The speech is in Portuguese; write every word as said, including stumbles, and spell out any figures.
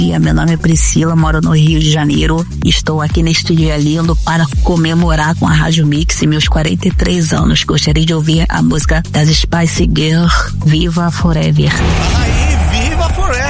Meu nome é Priscila, moro no Rio de Janeiro. Estou aqui neste dia lindo para comemorar com a Rádio Mix meus quarenta e três anos. Gostaria de ouvir a música das Spice Girls, Viva Forever. Aí, Viva Forever!